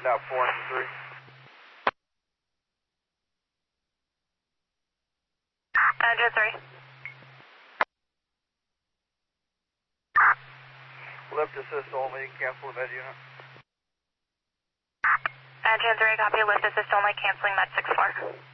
Now 4 and 3. Engine 3. Lift assist only, cancel the med unit. Engine 3, copy, lift assist only, canceling med 6-4.